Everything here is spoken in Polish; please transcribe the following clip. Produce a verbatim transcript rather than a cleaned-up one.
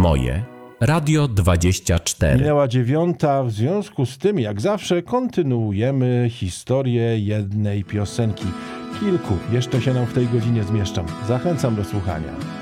Moje Radio dwadzieścia cztery. Minęła dziewiąta, w związku z tym, jak zawsze, kontynuujemy historię jednej piosenki. Kilku jeszcze się nam w tej godzinie zmieszczą. Zachęcam do słuchania.